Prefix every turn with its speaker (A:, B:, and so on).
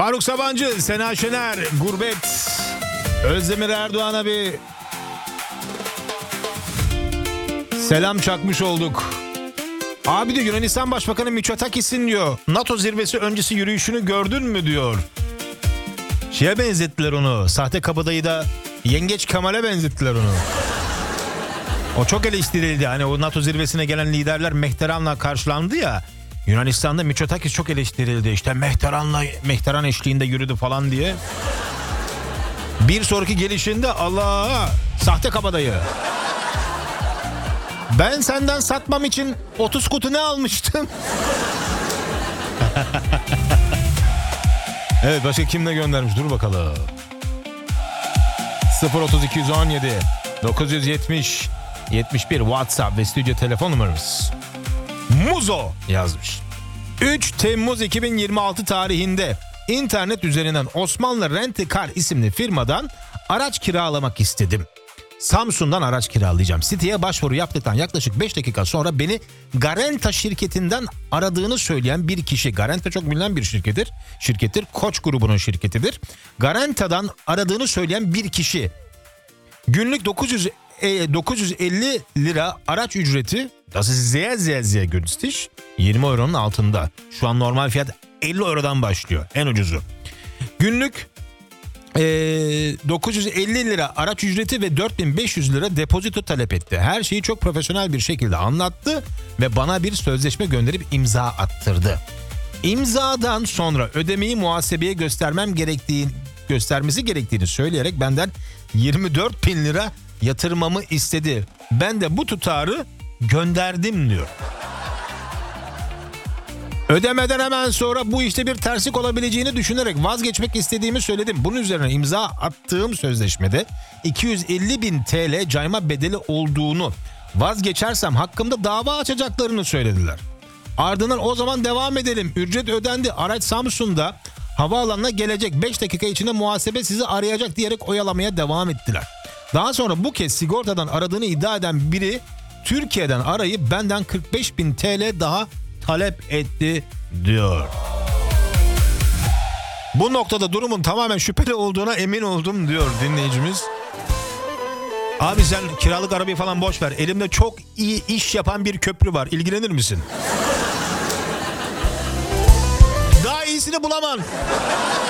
A: Faruk Sabancı, Sena Şener, Gurbet, Özdemir Erdoğan'a bir selam çakmış olduk. Abi diyor, Yunanistan Başbakanı Mitsotakis'in diyor NATO zirvesi öncesi yürüyüşünü gördün mü diyor. Şeye benzettiler onu, sahte kabadayı da Yengeç Kemal'e benzettiler onu. O çok eleştirildi. Hani o NATO zirvesine gelen liderler Mehteran'la karşılandı ya. Yunanistan'da Mitsotakis çok eleştirildi. İşte Mehteran eşliğinde yürüdü falan diye. Bir sonraki gelişinde Allah, sahte kabadayı. Ben senden satmam için 30 kutu ne almıştım? Evet, başka kimle göndermiş? Dur bakalım. 03217 970 71 WhatsApp ve stüdyo telefon numaramız. Muzo yazmış. 3 Temmuz 2026 tarihinde internet üzerinden Osmanlı Rent-A-Car isimli firmadan araç kiralamak istedim. Samsun'dan araç kiralayacağım. Siteye başvuru yaptıktan yaklaşık 5 dakika sonra beni Garanta şirketinden aradığını söyleyen bir kişi. Garanta çok bilinen bir şirkettir. Koç grubunun şirketidir. Garanta'dan aradığını söyleyen bir kişi. Günlük 950 lira araç ücreti. Das ist sehr sehr günstig. 20 euronun altında. Şu an normal fiyat 50 eurodan başlıyor. En ucuzu. Günlük 950 lira araç ücreti ve 4500 lira depozito talep etti. Her şeyi çok profesyonel bir şekilde anlattı ve bana bir sözleşme gönderip imza attırdı. İmzadan sonra ödemeyi muhasebeye göstermesi gerektiğini söyleyerek benden 24.000 lira yatırmamı istedi. Ben de bu tutarı gönderdim diyor. Ödemeden hemen sonra bu işte bir terslik olabileceğini düşünerek vazgeçmek istediğimi söyledim. Bunun üzerine imza attığım sözleşmede 250.000 TL cayma bedeli olduğunu, vazgeçersem hakkımda dava açacaklarını söylediler. Ardından o zaman devam edelim. Ücret ödendi. Araç Samsun'da havaalanına gelecek. 5 dakika içinde muhasebe sizi arayacak diyerek oyalamaya devam ettiler. Daha sonra bu kez sigortadan aradığını iddia eden biri Türkiye'den arayıp benden 45.000 TL daha talep etti diyor. Bu noktada durumun tamamen şüpheli olduğuna emin oldum diyor dinleyicimiz. Abi sen kiralık arabayı falan boş ver. Elimde çok iyi iş yapan bir köprü var. İlgilenir misin? Daha iyisini bulamam.